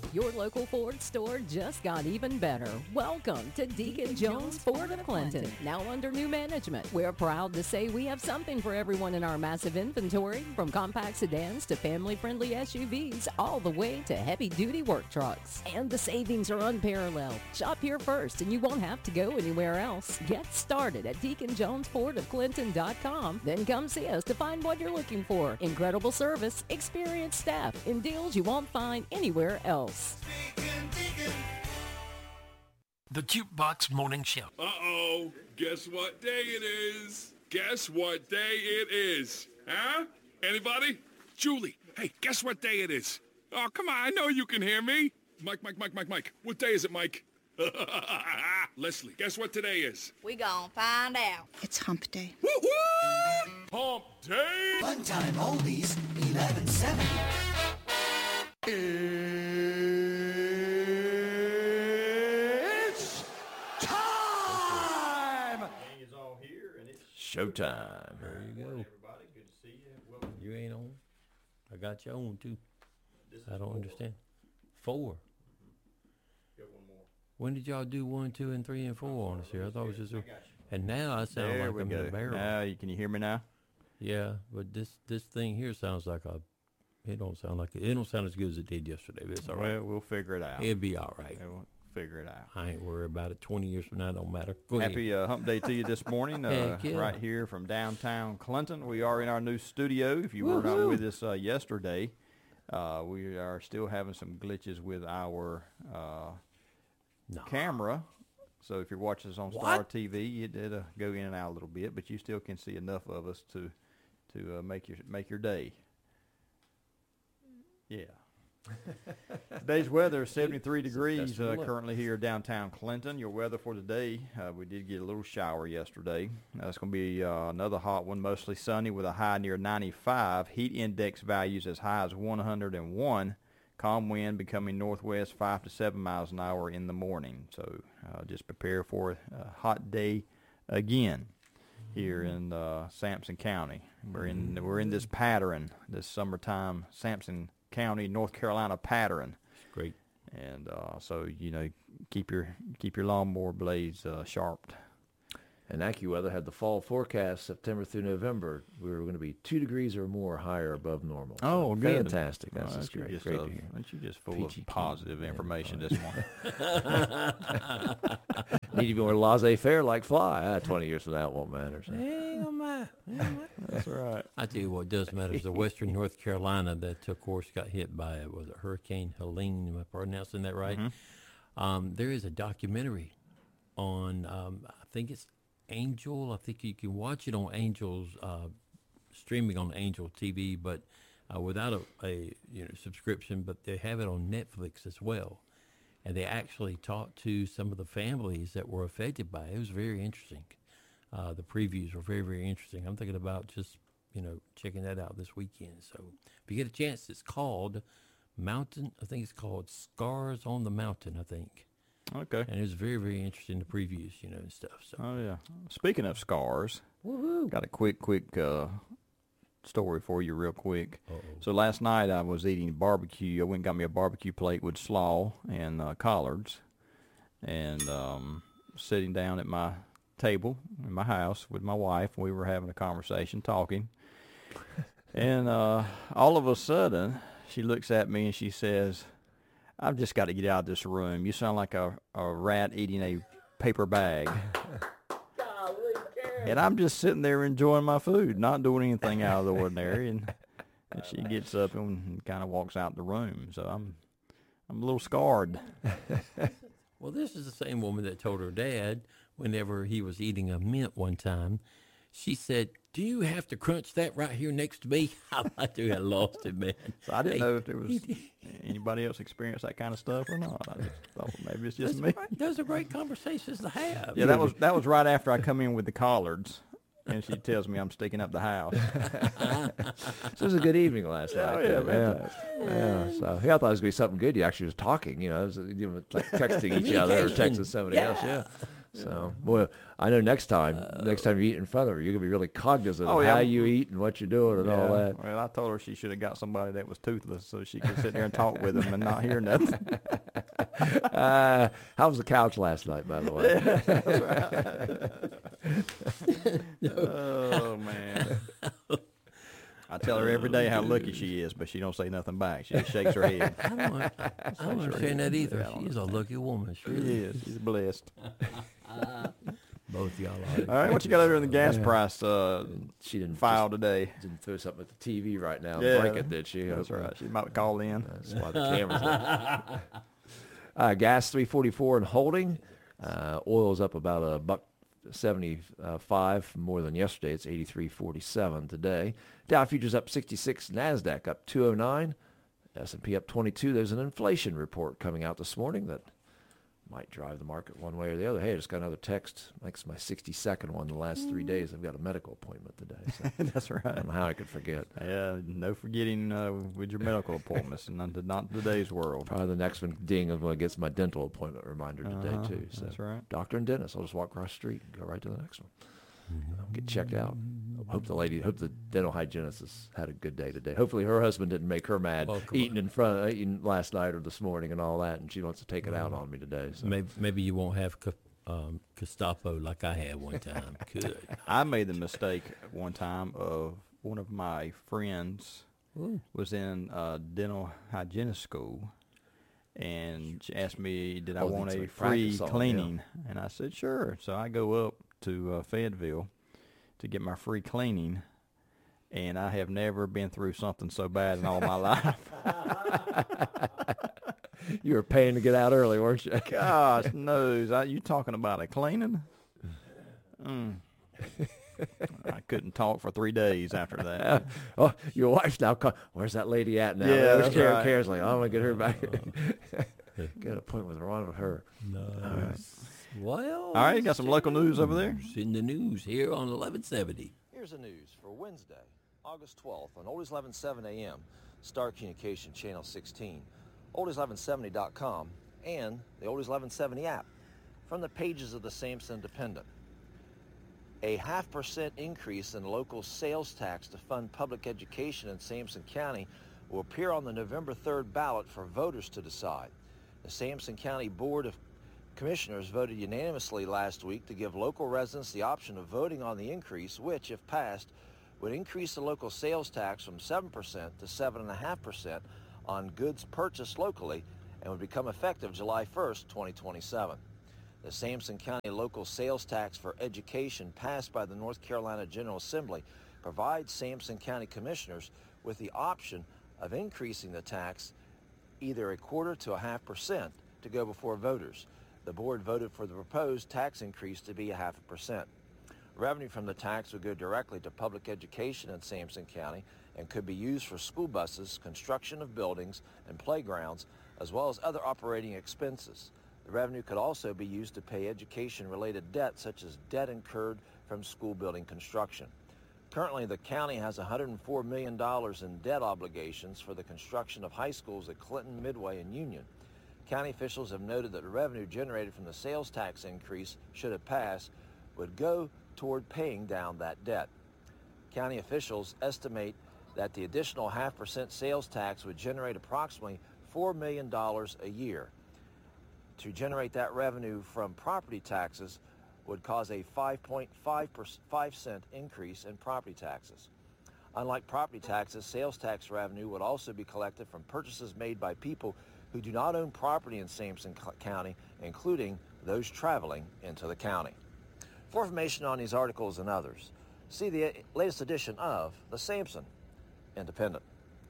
Your local Ford store just got even better. Welcome to Deacon Jones Ford of Clinton. Now under new management, we're proud to say we have something for everyone in our massive inventory, from compact sedans to family-friendly SUVs, all the way to heavy-duty work trucks. And the savings are unparalleled. Shop here first and you won't have to go anywhere else. Get started at DeaconJonesFordOfClinton.com. Then come see us to find what you're looking for. Incredible service, experienced staff, and deals you won't find anywhere else. The Jukebox Morning Show. Uh-oh. Guess what day it is? Guess what day it is? Huh? Anybody? Julie, hey, guess what day it is? Oh, come on, I know you can hear me. Mike. What day is it, Mike? Leslie, guess what today is? We gon' find out. It's hump day. Woo-woo! Hump day! Fun time oldies, 1170. It's time! Gang is all here, and it's Showtime. There you go. everybody. Good to see you. Welcome. You ain't on. I got you on, too. This is I don't 4. understand. 4. Go one more. When did y'all do 1, 2, and 3, and 4 on us here? I thought it was just... And now I sound There like we I'm go. in a barrel. Now, can you hear me now? Yeah, but this thing here sounds like a... It don't sound as good as it did yesterday, but it's all right. Well, we'll figure it out. It'll be all right. We'll figure it out. I ain't worried about it. 20 years from now, it don't matter. Go ahead. Happy hump day to you this morning, Heck yeah. right here from downtown Clinton. We are in our new studio. If you were not with us yesterday, we are still having some glitches with our camera. So if you're watching us on Star TV, it did go in and out a little bit, but you still can see enough of us to make your day. Yeah. Today's weather is 73 degrees currently here downtown Clinton. Your weather for today, we did get a little shower yesterday. It's going to be another hot one, mostly sunny with a high near 95. Heat index values as high as 101. Calm wind becoming northwest 5 to 7 miles an hour in the morning. So just prepare for a hot day again here in Sampson County. We're in this pattern, this summertime Sampson County, North Carolina pattern. It's great. And so, keep your lawnmower blades sharp. And AccuWeather had the fall forecast September through November. We were going to be 2 degrees or more higher above normal. Oh, so good. Fantastic. That's just great. Just, great to hear. Aren't you just full Peachy of positive information this morning? Need to be more laissez-faire like Fly. 20 years from now, it won't matter. So. That's right. I tell you what does matter is the western North Carolina that, of course, got hit by, was it Hurricane Helene? Am I pronouncing that right? Mm-hmm. There is a documentary on, I think it's Angel. I think you can watch it on Angel's, streaming on Angel TV, but without a subscription, but they have it on Netflix as well. And they actually talked to some of the families that were affected by it. It was very interesting. The previews were very, very interesting. I'm thinking about just, checking that out this weekend. So if you get a chance, it's called Mountain. I think it's called Scars on the Mountain, I think. Okay. And it was very, very interesting, the previews, and stuff. So. Oh, yeah. Speaking of scars, got a quick story for you real quick. Uh-oh. So last night I was eating barbecue. I went and got me a barbecue plate with slaw and collards, and sitting down at my table in my house with my wife. We were having a conversation, talking, and all of a sudden she looks at me and she says, "I've just got to get out of this room. You sound like a rat eating a paper bag." And I'm just sitting there enjoying my food, not doing anything out of the ordinary. And she gets up and kind of walks out the room. So I'm a little scarred. Well, this is the same woman that told her dad whenever he was eating a mint one time. She said, "Do you have to crunch that right here next to me?" I do. I lost it, man. So I didn't know if there was anybody else experienced that kind of stuff or not. I just thought maybe it's just me. Those are great conversations to have. Yeah, that was right after I come in with the collards, and she tells me I'm sticking up the house. So it was a good evening last night. Oh, yeah, yeah. So I thought it was going to be something good. You actually was talking, like texting each other or texting somebody else. Yeah. So, boy, I know next time you eat in front of her, you're going to be really cognizant of how you eat and what you're doing and all that. Well, I told her she should have got somebody that was toothless so she could sit there and talk with them and not hear nothing. How was the couch last night, by the way? Oh, man. I tell her every day how lucky she is, but she don't say nothing back. She just shakes her head. I don't understand that either. She's a lucky woman. She really is. She's blessed. Both y'all are. All right, what you got over in the gas price she didn't file today? Didn't throw something at the TV right now and Yeah, break it, did she? That's right. She might call in. That's why the camera's on. Gas $3.44 and holding. Oil's up about $1.75 more than yesterday. It's $83.47 today. Dow futures up 66. NASDAQ up 209. S&P up 22. There's an inflation report coming out this morning that might drive the market one way or the other. Hey, I just got another text. It's my 62nd one in the last 3 days. I've got a medical appointment today. So That's right. I don't know how I could forget. Yeah, no forgetting with your medical appointments, and not today's world. Probably the next one ding of when I get my dental appointment reminder today, too. So that's right. Doctor and dentist. I'll just walk across the street and go right to the next one. Get checked out. Hope the dental hygienist has had a good day today. Hopefully her husband didn't make her mad eating last night or this morning and all that, and she wants to take it out on me today. So. Maybe you won't have Gestapo like I had one time. Good. I made the mistake one time of one of my friends was in dental hygienist school, and she asked me, did I want a free cleaning? And I said, sure. So I go up to Fayetteville to get my free cleaning, and I have never been through something so bad in all my life. You were paying to get out early, weren't you? Gosh knows, you talking about a cleaning? I couldn't talk for 3 days after that. Oh, your wife's now where's that lady at now? Yeah, that's right. Karen's like, I want to get her back. Get an appointment with her. No. Well, All right, you got some local news over there? In the news here on 1170. Here's the news for Wednesday, August 12th on Oldies 1170 AM, Star Communication Channel 16, oldies1170.com, and the Oldies 1170 app from the pages of the Sampson Independent. A 0.5% increase in local sales tax to fund public education in Sampson County will appear on the November 3rd ballot for voters to decide. The Sampson County Board of Commissioners voted unanimously last week to give local residents the option of voting on the increase, which, if passed, would increase the local sales tax from 7% to 7.5% on goods purchased locally and would become effective July 1st, 2027. The Sampson County local sales tax for education passed by the North Carolina General Assembly provides Sampson County Commissioners with the option of increasing the tax either 1/4 to 0.5% to go before voters. The board voted for the proposed tax increase to be 0.5%. Revenue from the tax would go directly to public education in Sampson County and could be used for school buses, construction of buildings and playgrounds, as well as other operating expenses. The revenue could also be used to pay education-related debt, such as debt incurred from school building construction. Currently, the county has $104 million in debt obligations for the construction of high schools at Clinton, Midway, and Union. County officials have noted that the revenue generated from the sales tax increase, should it pass, would go toward paying down that debt. County officials estimate that the additional 0.5% sales tax would generate approximately $4 million a year. To generate that revenue from property taxes would cause a 5.5 cent increase in property taxes. Unlike property taxes, sales tax revenue would also be collected from purchases made by people who do not own property in Sampson County, including those traveling into the county. For information on these articles and others, see the latest edition of the Sampson Independent.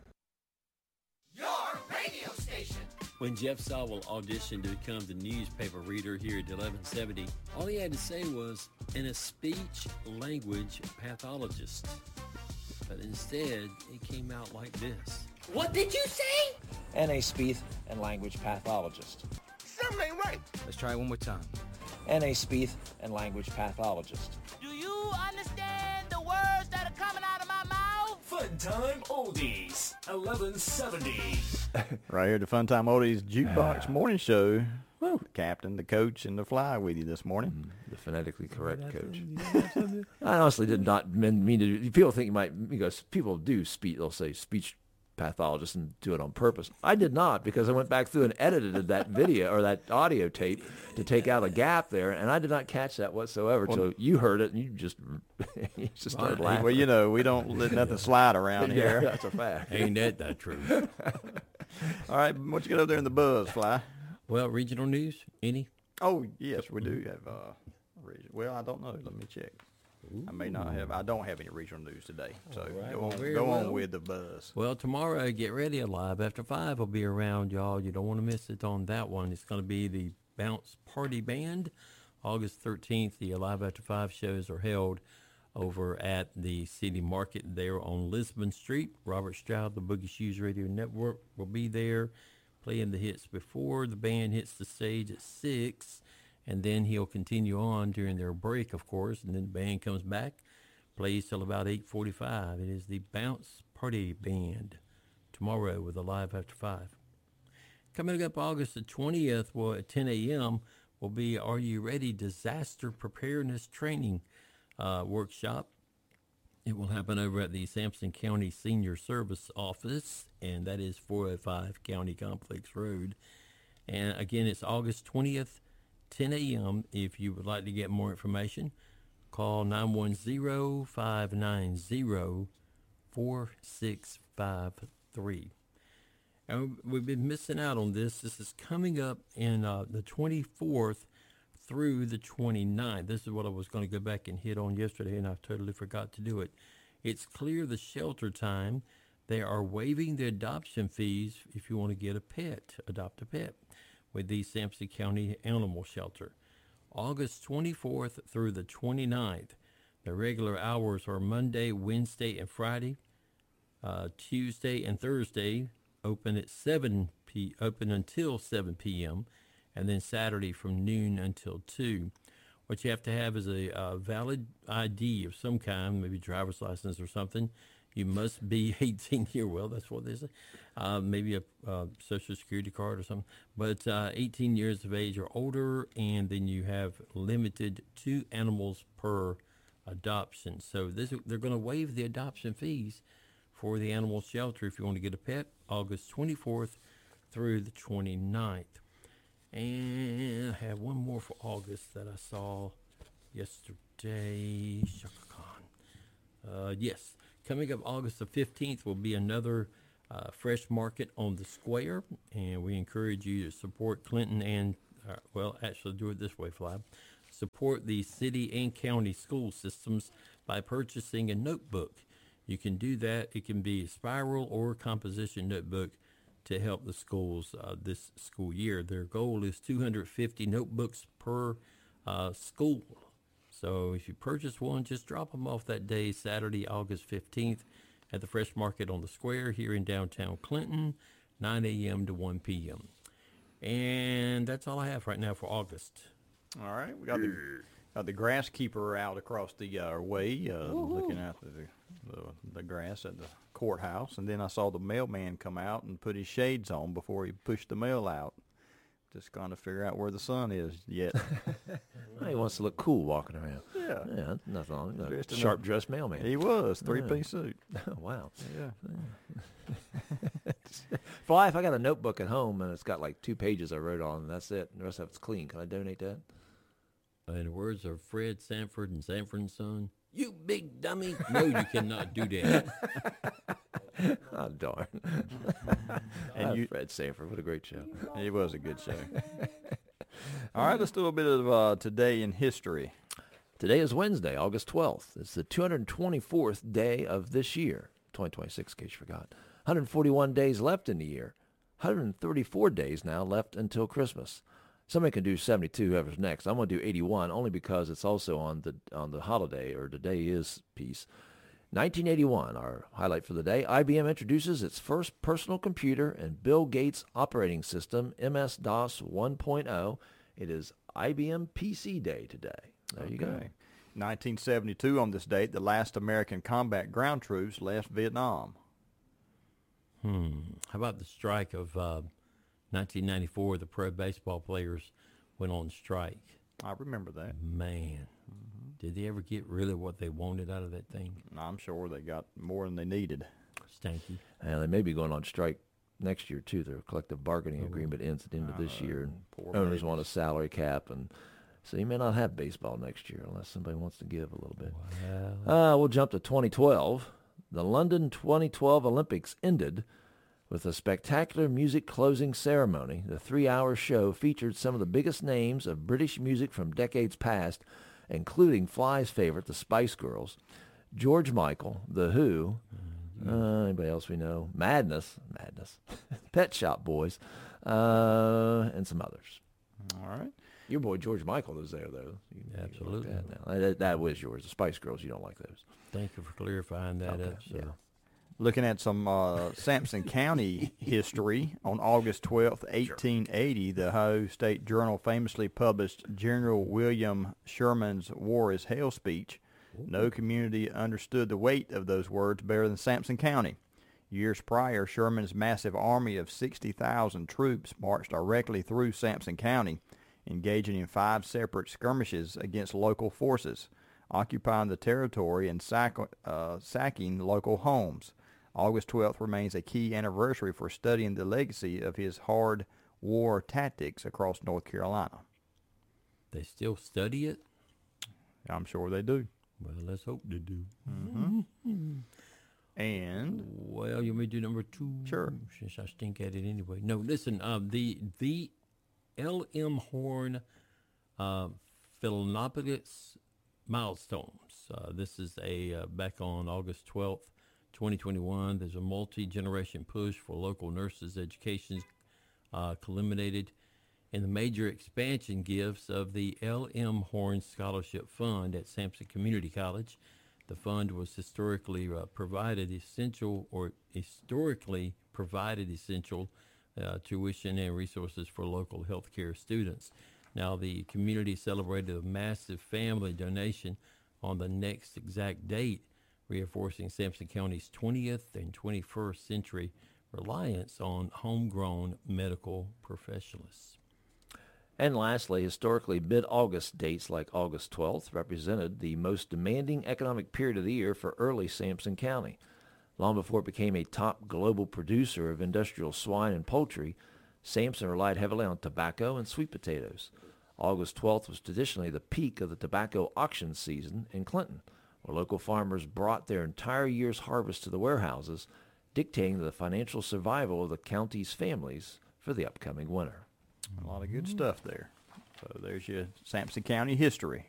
Your radio station. When Jeff Sowell auditioned to become the newspaper reader here at 1170, all he had to say was, "and a speech-language pathologist." But instead, it came out like this. What did you say? And a speech and language pathologist. Something ain't right. Let's try it one more time. And a speech and language pathologist. Do you understand the words that are coming out of my mouth? Fun Time Oldies, 1170. Right here at the Fun Time Oldies Jukebox Morning Show. the captain, the coach, and the fly with you this morning. The phonetically correct coach. I honestly did not mean to. People think you might, because people do speak. They'll say speech pathologist and do it on purpose. I did not, because I went back through and edited that video or that audio tape to take out a gap there, and I did not catch that whatsoever. So you heard it and you just started laughing. Well, you know, we don't let nothing slide around here. That's a fact. Ain't that true? All right, what you got over there in the buzz, Fly? Well, regional news, any? Oh, yes, we do have region. Well, I don't know. Let me check. I may not have. I don't have any regional news today. So right. go on with the buzz. Well, tomorrow, get ready. Live After 5 will be around, y'all. You don't want to miss it on that one. It's going to be the Bounce Party Band. August 13th, the Live After 5 shows are held over at the City Market there on Lisbon Street. Robert Stroud, the Boogie Shoes Radio Network, will be there playing the hits before the band hits the stage at 6. And then he'll continue on during their break, of course, and then the band comes back, plays till about 8:45. It is the Bounce Party Band tomorrow with a Live After 5. Coming up August the 20th, well, at 10 a.m., will be Are You Ready? Disaster Preparedness Training Workshop. It will happen over at the Sampson County Senior Service Office, and that is 405 County Complex Road. And again, it's August 20th, 10 a.m. If you would like to get more information, call 910-590-4653. And we've been missing out on this. This is coming up in the 24th through the 29th. This is what I was going to go back and hit on yesterday, and I totally forgot to do it. It's Clear the Shelter time. They are waiving the adoption fees if you want to get a pet, adopt a pet, with the Sampson County Animal Shelter. August 24th through the 29th. The regular hours are Monday, Wednesday, and Friday. Tuesday and Thursday open at open until 7 p.m. and then Saturday from noon until 2. What you have to have is a valid ID of some kind, maybe driver's license or something. You must be 18 years, well, that's what they say. Maybe a Social Security card or something. But 18 years of age or older, and then you have limited 2 animals per adoption. So they're going to waive the adoption fees for the animal shelter if you want to get a pet, August 24th through the 29th. And I have one more for August that I saw yesterday. Shaka Khan. Yes. Coming up August the 15th will be another fresh market on the square, and we encourage you to support Clinton and, actually do it this way, Fly. Support the city and county school systems by purchasing a notebook. You can do that. It can be a spiral or composition notebook to help the schools this school year. Their goal is 250 notebooks per school. So if you purchase one, just drop them off that day, Saturday, August 15th, at the Fresh Market on the Square here in downtown Clinton, 9 a.m. to 1 p.m. And that's all I have right now for August. All right. We got the grass keeper out across the way looking at the grass at the courthouse. And then I saw the mailman come out and put his shades on before he pushed the mail out. Just trying to figure out where the sun is yet. He wants to look cool walking around. Yeah, nothing wrong. Sharp dressed mailman. He was 3-piece suit. Wow. Yeah. Fly, if I got a notebook at home and it's got like 2 pages I wrote on, and that's it, and the rest of it's clean, can I donate that? In the words of Fred Sanford and Sanford & Son, you big dummy. No, you cannot do that. Oh, darn. And Fred Sanford, what a great show. It was a good show. All right, let's do a bit of Today in History. Today is Wednesday, August 12th. It's the 224th day of this year, 2026, in case you forgot. 141 days left in the year. 134 days now left until Christmas. Somebody can do 72, whoever's next. I'm going to do 81 only because it's also on the holiday, or today is piece. 1981, our highlight for the day, IBM introduces its first personal computer and Bill Gates operating system, MS-DOS 1.0. It is IBM PC Day today. There you go. 1972, on this date, the last American combat ground troops left Vietnam. How about the strike of 1994, the pro baseball players went on strike. I remember that. Man, did they ever get really what they wanted out of that thing? I'm sure they got more than they needed. Stanky. And they may be going on strike next year, too. Their collective bargaining agreement ends at the end of this year. And owners want a salary cap. And so you may not have baseball next year unless somebody wants to give a little bit. Wow. We'll jump to 2012. The London 2012 Olympics ended with a spectacular music closing ceremony. The 3-hour show featured some of the biggest names of British music from decades past, including Fly's favorite, the Spice Girls, George Michael, The Who, anybody else we know, Madness, Pet Shop Boys, and some others. All right. Your boy George Michael was there, though. Absolutely. That was yours. The Spice Girls, you don't like those. Thank you for clarifying that up, sir. Yeah. Looking at some Sampson County history, on August 12th, 1880, the Ohio State Journal famously published General William Sherman's War is Hell speech. No community understood the weight of those words better than Sampson County. Years prior, Sherman's massive army of 60,000 troops marched directly through Sampson County, engaging in 5 separate skirmishes against local forces, occupying the territory and sacking local homes. August 12th remains a key anniversary for studying the legacy of his hard war tactics across North Carolina. They still study it? I'm sure they do. Well, let's hope they do. And? Well, you may do number 2? Sure. Since I stink at it anyway. No, listen, the L.M. Horn Philanthropics milestones. This is back on August 12th. 2021, there's a multi-generation push for local nurses' education culminated in the major expansion gifts of the L.M. Horn Scholarship Fund at Sampson Community College. The fund was historically provided essential tuition and resources for local healthcare students. Now, the community celebrated a massive family donation on the next exact date, reinforcing Sampson County's 20th and 21st century reliance on homegrown medical professionals. And lastly, historically, mid-August dates like August 12th represented the most demanding economic period of the year for early Sampson County. Long before it became a top global producer of industrial swine and poultry, Sampson relied heavily on tobacco and sweet potatoes. August 12th was traditionally the peak of the tobacco auction season in Clinton, where local farmers brought their entire year's harvest to the warehouses, dictating the financial survival of the county's families for the upcoming winter. A lot of good stuff there. So there's your Sampson County history